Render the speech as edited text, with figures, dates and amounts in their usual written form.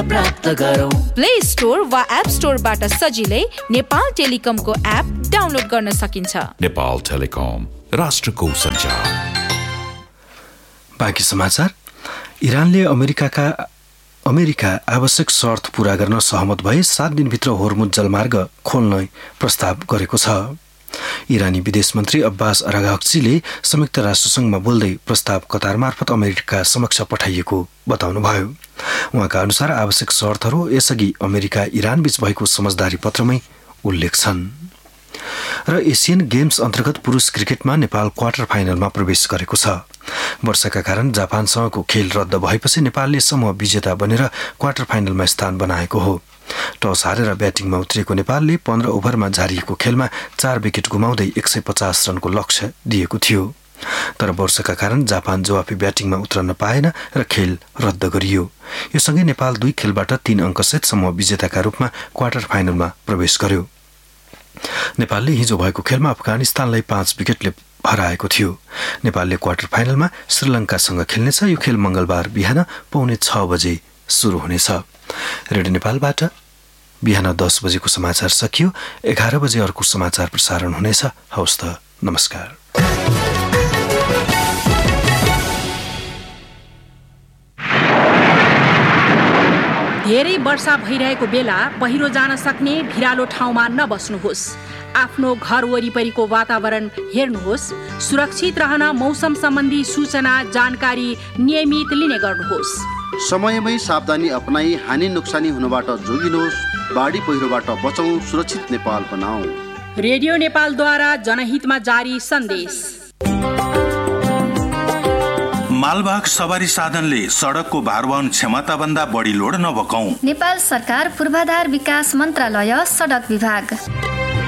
प्राप्त गरौँ। Play store वा एप स्टोरबाट सजिलै नेपाल टेलिकमको एप डाउनलोड गर्न सकिन्छ। नेपाल टेलिकम, राष्ट्रको सञ्चार। बाँकी समाचार। इरानले अमेरिका आवश्यक शर्त पूरा गर्न सहमत भए 7 दिनभित्र होर्मुज जलमार्ग खोल्न प्रस्ताव गरेको छ। इरानी विदेश मन्त्री अब्बास अराघचीले संयुक्त राष्ट्रसङ्घमा बोल्दै प्रस्ताव कतार मार्फत अमेरिका समक्ष पठाइएको बताउनुभयो। उहाँका अनुसार आवश्यक शर्तहरू यसअघि अमेरिका इरान बीच भएको समझदारी पत्रमै उल्लेख छन्। र एसियन गेम्स अन्तर्गत पुरुष क्रिकेटमा नेपाल क्वार्टर फाइनलमा प्रवेश गरेको छ। वर्षाका कारण जापानसँगको खेल रद्द भएपछि नेपालले समूह विजेता बनेर क्वार्टर फाइनलमा स्थान बनाएको हो। टस हारेर ब्याटिङमा उत्रिएको नेपालले 15 ओभरमा झारिएको खेलमा 4 विकेट गुमाउँदै 150 रनको लक्ष्य दिएको थियो। तर वर्षाका कारण जापान जवाफी ब्याटिङमा उत्रन पाएन र खेल रद्द गरियो। यो सँगै नेपाल 2 खेलबाट 3 अङ्कसहित समूह विजेताका रूपमा क्वार्टर फाइनलमा प्रवेश गर्यो। नेपालले हिजो भएको खेलमा अफगानिस्तानलाई 5 विकेटले हराएको थियो। नेपालले क्वार्टर फाइनलमा श्रीलङ्कासँग खेल्नेछ। यो खेल मंगलबार बिहान 5:45 बजे सुरु हुनेछ। रेडियो नेपालबाट बिहान 10 बजेको समाचार सकियो। 11 बजे अर्को समाचार प्रसारण हुनेछ। हवस् त, नमस्कार। धेरै वर्षा भइरहेको बेला पहिरो जान सक्ने भिरालो ठाउँमा नबस्नुहोस्। आफ्नो घर वरिपरिको वातावरण हेर्नुहोस्। सुरक्षित रहन मौसम सम्बन्धी सूचना जानकारी नियमित लिने गर्नुहोस्। समयमै सावधानी अपनाई हानि नोक्सानी हुनबाट जोगिनुहोस्। बाढी पहिरोबाट बचौं, सुरक्षित नेपाल बनाऊ। रेडियो नेपालद्वारा जनहितमा जारी सन्देश। मालवाहक सवारी साधनले सडकको भारवहन क्षमता भन्दा बढी लोड नबोकाऊ। नेपाल सरकार पूर्वाधार विकास मन्त्रालय सडक विभाग।